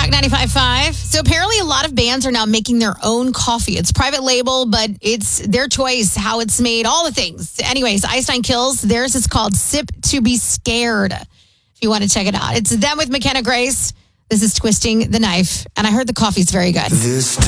Rock 95.5. So apparently a lot of bands are now making their own coffee. It's private label, but it's their choice, how it's made, all the things. Anyways, Ice Nine Kills, theirs is called Sip to Be Scared. If you want to check it out. It's them with McKenna Grace. This is Twisting the Knife. And I heard the coffee's very good.